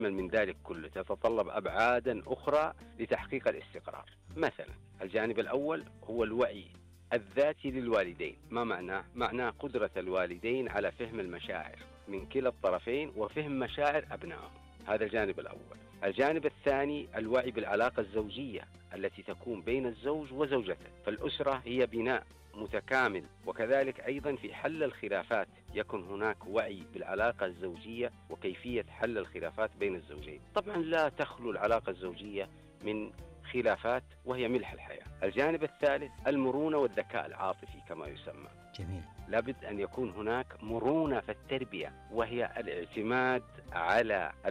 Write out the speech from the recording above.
من ذلك كله تتطلب أبعادا أخرى لتحقيق الاستقرار. مثلا الجانب الأول هو الوعي الذاتي للوالدين. ما معناه؟ معناه قدرة الوالدين على فهم المشاعر من كلا الطرفين وفهم مشاعر أبنائهم. هذا الجانب الأول. الجانب الثاني الوعي بالعلاقة الزوجية التي تكون بين الزوج وزوجته. فالأسرة هي بناء متكامل، وكذلك أيضا في حل الخلافات يكون هناك وعي بالعلاقة الزوجية وكيفية حل الخلافات بين الزوجين. طبعا لا تخلو العلاقة الزوجية من خلافات وهي ملح الحياة. الجانب الثالث المرونة والذكاء العاطفي كما يسمى. جميل. لابد أن يكون هناك مرونة في التربية، وهي الاعتماد على